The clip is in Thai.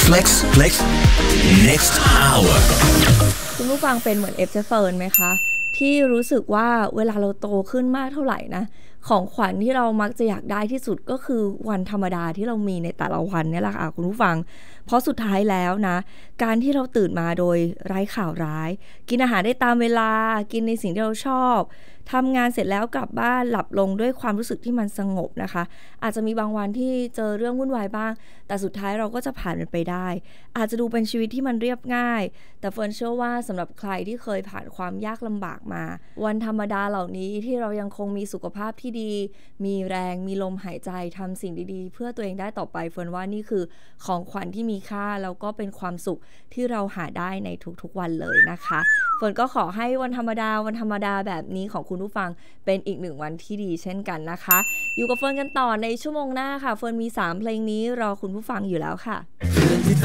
Flex Next Hour คุณผู้ฟังเป็นเหมือนเจฟเฟิร์นไหมคะที่รู้สึกว่าเวลาเราโตขึ้นมากเท่าไหร่นะของขวัญที่เรามักจะอยากได้ที่สุดก็คือวันธรรมดาที่เรามีในแต่ละวันนี่แหละค่ะคุณผู้ฟังเพราะสุดท้ายแล้วนะการที่เราตื่นมาโดยไร้ข่าวร้ายกินอาหารได้ตามเวลากินในสิ่งที่เราชอบทำงานเสร็จแล้วกลับบ้านหลับลงด้วยความรู้สึกที่มันสงบนะคะอาจจะมีบางวันที่เจอเรื่องวุ่นวายบ้างแต่สุดท้ายเราก็จะผ่านมันไปได้อาจจะดูเป็นชีวิตที่มันเรียบง่ายแต่เฟิร์นเชื่อว่าสำหรับใครที่เคยผ่านความยากลำบากมาวันธรรมดาเหล่านี้ที่เรายังคงมีสุขภาพที่ดีมีแรงมีลมหายใจทำสิ่งดีๆเพื่อตัวเองได้ต่อไปเฟิร์นว่านี่คือของขวัญที่มีค่าแล้วก็เป็นความสุขที่เราหาได้ในทุกๆวันเลยนะคะเฟิร์นก็ขอให้วันธรรมดาแบบนี้ของคุณผู้ฟังเป็นอีกหนึ่งวันที่ดีเช่นกันนะคะอยู่กับเฟิร์นกันต่อในชั่วโมงหน้าค่ะเฟิร์นมี3เพลงนี้รอคุณผู้ฟังอยู่แล้วค่ะ